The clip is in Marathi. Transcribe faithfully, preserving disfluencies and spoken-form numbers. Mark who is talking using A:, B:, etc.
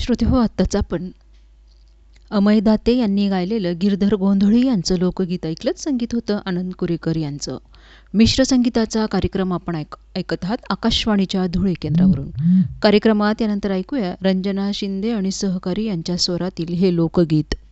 A: श्रोते हो, आत्ताच आपण अमय दाते यांनी गायलेलं गिरधर गोंधळी यांचं लोकगीत ऐकलंच. संगीत होतं आनंद कुरेकर यांचं. मिश्र संगीताचा कार्यक्रम आपण ऐक ऐकत आहात आकाशवाणीच्या धुळे केंद्रावरून. कार्यक्रमात यानंतर ऐकूया रंजना शिंदे आणि सहकारी यांच्या स्वरातील हे लोकगीत.